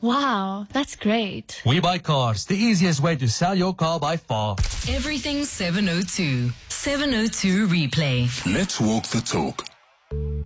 Wow, that's great. We Buy Cars, the easiest way to sell your car by far. Everything 702. 702 Replay. Let's walk the talk.